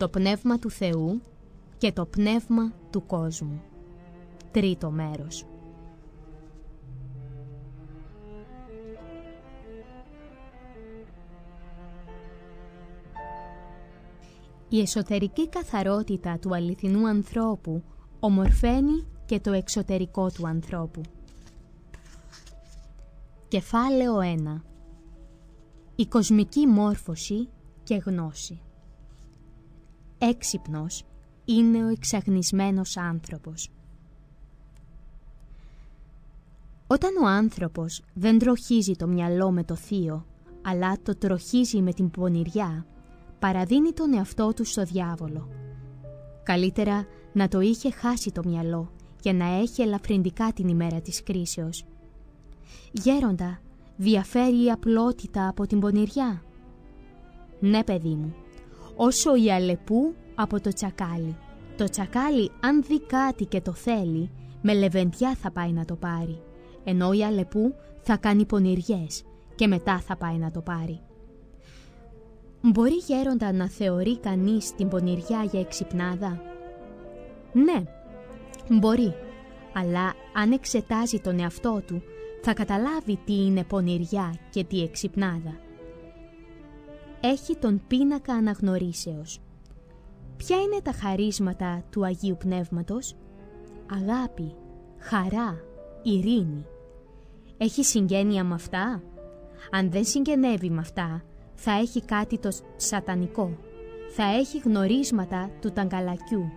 το πνεύμα του Θεού και το πνεύμα του κόσμου. Τρίτο μέρος. Η εσωτερική καθαρότητα του αληθινού ανθρώπου ομορφαίνει και το εξωτερικό του ανθρώπου. Κεφάλαιο 1. Η κοσμική μόρφωση και γνώση. Έξυπνος είναι ο εξαγνισμένος άνθρωπος. Όταν ο άνθρωπος δεν τροχίζει το μυαλό με το θείο, αλλά το τροχίζει με την πονηριά, παραδίνει τον εαυτό του στο διάβολο. Καλύτερα να το είχε χάσει το μυαλό για να έχει ελαφρυντικά την ημέρα της κρίσεως. Γέροντα, διαφέρει η απλότητα από την πονηριά? Ναι, παιδί μου, όσο η αλεπού από το τσακάλι. Το τσακάλι, αν δει κάτι και το θέλει, με λεβεντιά θα πάει να το πάρει, ενώ η αλεπού θα κάνει πονηριές και μετά θα πάει να το πάρει. Μπορεί, γέροντα, να θεωρεί κανείς την πονηριά για εξυπνάδα? Ναι, μπορεί, αλλά αν εξετάζει τον εαυτό του, θα καταλάβει τι είναι πονηριά και τι εξυπνάδα. Έχει τον πίνακα αναγνωρίσεως. Ποια είναι τα χαρίσματα του Αγίου Πνεύματος? Αγάπη, χαρά, ειρήνη. Έχει συγγένεια με αυτά? Αν δεν συγγενεύει με αυτά, θα έχει κάτι το σατανικό. Θα έχει γνωρίσματα του ταγκαλακιού.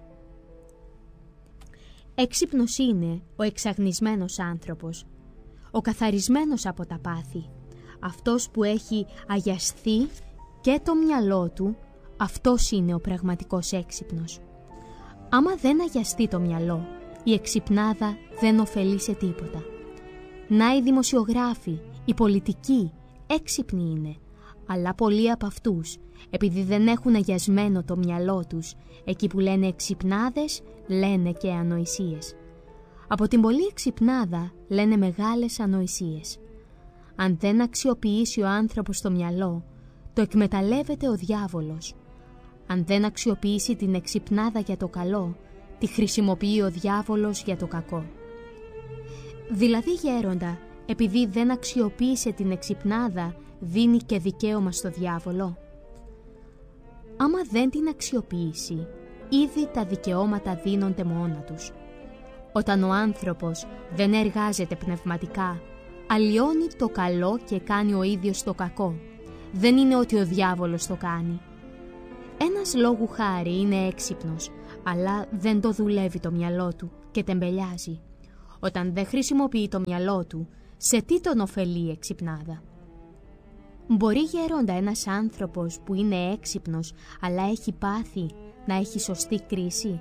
Έξυπνος είναι ο εξαγνισμένος άνθρωπος, ο καθαρισμένος από τα πάθη, αυτός που έχει αγιασθεί και το μυαλό του, αυτός είναι ο πραγματικός έξυπνος. Άμα δεν αγιαστεί το μυαλό, η εξυπνάδα δεν ωφελεί σε τίποτα. Να οι δημοσιογράφοι, οι πολιτικοί, έξυπνοι είναι, αλλά πολλοί από αυτούς, επειδή δεν έχουν αγιασμένο το μυαλό τους, εκεί που λένε εξυπνάδες, λένε και ανοησίες. Από την πολλή εξυπνάδα λένε μεγάλες ανοησίες. Αν δεν αξιοποιήσει ο άνθρωπος το μυαλό, το εκμεταλλεύεται ο διάβολος. Αν δεν αξιοποιήσει την εξυπνάδα για το καλό, τη χρησιμοποιεί ο διάβολος για το κακό. Δηλαδή, γέροντα, επειδή δεν αξιοποίησε την εξυπνάδα, δίνει και δικαίωμα στο διάβολο? Άμα δεν την αξιοποιήσει, ήδη τα δικαιώματα δίνονται μόνα τους. Όταν ο άνθρωπος δεν εργάζεται πνευματικά, αλλοιώνει το καλό και κάνει ο ίδιος το κακό. Δεν είναι ότι ο διάβολος το κάνει. Ένας λόγου χάρη είναι έξυπνος, αλλά δεν το δουλεύει το μυαλό του και τεμπελιάζει. Όταν δεν χρησιμοποιεί το μυαλό του, σε τι τον ωφελεί η εξυπνάδα? Μπορεί, γέροντα, ένας άνθρωπος που είναι έξυπνος, αλλά έχει πάθει, να έχει σωστή κρίση?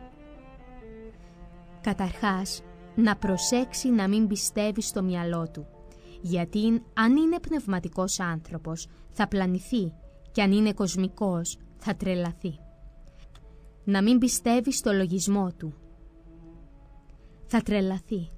Καταρχάς, να προσέξει να μην πιστεύει στο μυαλό του, γιατί αν είναι πνευματικός άνθρωπος θα πλανηθεί και αν είναι κοσμικός θα τρελαθεί. Να μην πιστεύει στο λογισμό του, θα τρελαθεί.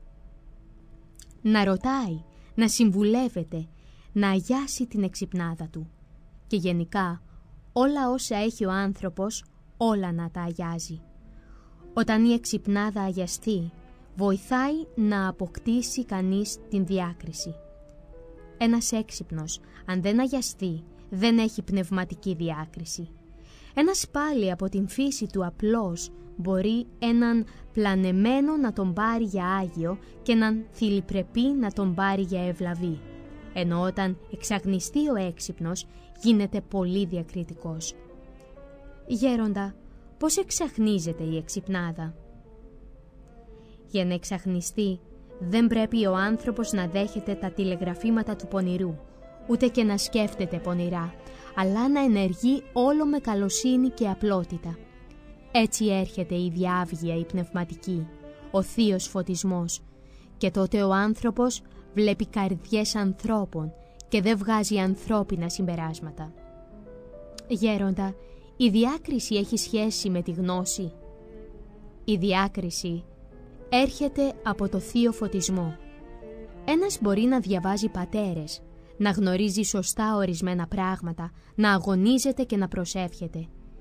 Να ρωτάει, να συμβουλεύεται, να αγιάσει την εξυπνάδα του και γενικά όλα όσα έχει ο άνθρωπος, όλα να τα αγιάζει. Όταν η εξυπνάδα αγιαστεί, βοηθάει να αποκτήσει κανείς την διάκριση. Ένας έξυπνος, αν δεν αγιαστεί, δεν έχει πνευματική διάκριση. Ένας πάλι από την φύση του απλός μπορεί έναν πλανεμένο να τον πάρει για άγιο και έναν θηλυπρεπή να τον πάρει για ευλαβή. Ενώ όταν εξαγνιστεί ο έξυπνος, γίνεται πολύ διακριτικός. Γέροντα, πώς εξαχνίζεται η εξυπνάδα? Για να εξαχνιστεί, δεν πρέπει ο άνθρωπος να δέχεται τα τηλεγραφήματα του πονηρού, ούτε και να σκέφτεται πονηρά, αλλά να ενεργεί όλο με καλοσύνη και απλότητα. Έτσι έρχεται η διάβγεια η πνευματική, ο θείος φωτισμός, και τότε ο άνθρωπος βλέπει καρδιές ανθρώπων και δεν βγάζει ανθρώπινα συμπεράσματα. Γέροντα, η διάκριση έχει σχέση με τη γνώση. Η διάκριση έρχεται από το θείο φωτισμό. Ένας μπορεί να διαβάζει πατέρες, να γνωρίζει σωστά ορισμένα πράγματα, να αγωνίζεται και να προσεύχεται.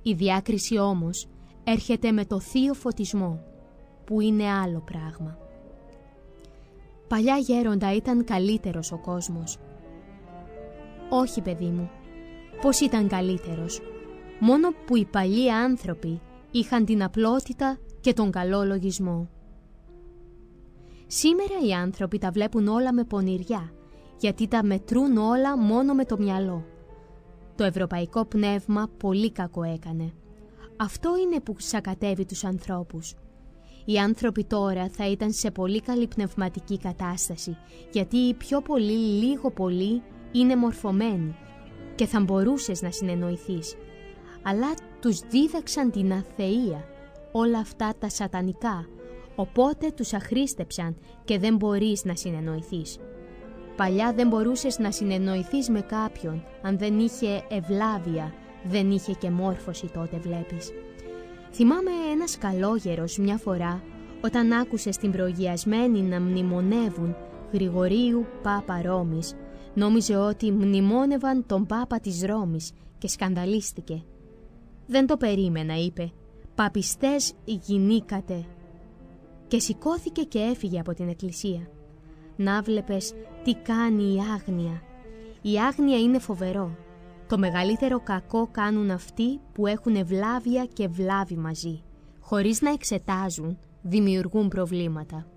Η διάκριση όμως έρχεται με το θείο φωτισμό, που είναι άλλο πράγμα. Παλιά γέροντα ήταν καλύτερος ο κόσμος. Όχι, παιδί μου, πώς ήταν καλύτερος? Μόνο που οι παλιοί άνθρωποι είχαν την απλότητα και τον καλό λογισμό. Σήμερα οι άνθρωποι τα βλέπουν όλα με πονηριά, γιατί τα μετρούν όλα μόνο με το μυαλό. Το ευρωπαϊκό πνεύμα πολύ κακό έκανε. Αυτό είναι που σακατεύει τους ανθρώπους. Οι άνθρωποι τώρα θα ήταν σε πολύ καλή πνευματική κατάσταση, γιατί οι πιο πολλοί λίγο πολύ είναι μορφωμένοι και θα μπορούσες να συνεννοηθείς. Αλλά τους δίδαξαν την αθεία, όλα αυτά τα σατανικά, οπότε τους αχρίστεψαν και δεν μπορείς να συνεννοηθείς. Παλιά δεν μπορούσες να συνεννοηθείς με κάποιον, αν δεν είχε ευλάβεια, δεν είχε και μόρφωση τότε βλέπεις. Θυμάμαι ένας καλόγερος μια φορά, όταν άκουσε στην προγιασμένη να μνημονεύουν Γρηγορίου Πάπα Ρώμης, νόμιζε ότι μνημόνευαν τον Πάπα της Ρώμης και σκανδαλίστηκε. «Δεν το περίμενα», είπε, «παπιστές γινήκατε». Και σηκώθηκε και έφυγε από την εκκλησία. Να βλέπες τι κάνει η άγνοια. Η άγνοια είναι φοβερό. Το μεγαλύτερο κακό κάνουν αυτοί που έχουν ευλάβεια και βλάβη μαζί. Χωρίς να εξετάζουν, δημιουργούν προβλήματα.